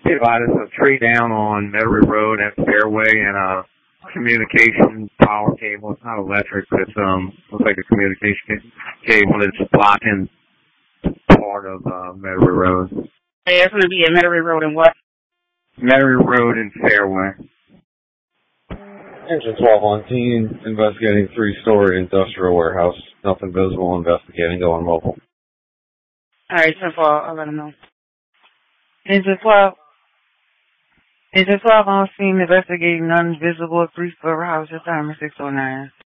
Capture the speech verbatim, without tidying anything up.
Hey, there's a tree down on Metairie Road at Fairway and a communication power cable. It's not electric, but it's um looks like a communication cable that's blocking part of uh, Metairie Road. Hey, it's going to be at Metairie Road and what? Metairie Road and Fairway. Engine twelve on scene, investigating three-story industrial warehouse. Nothing visible, investigating, going mobile. All right, so far, I'll let them know. Engine twelve. Engine twelve on scene, investigating none visible, three-story house. Your time is six oh nine.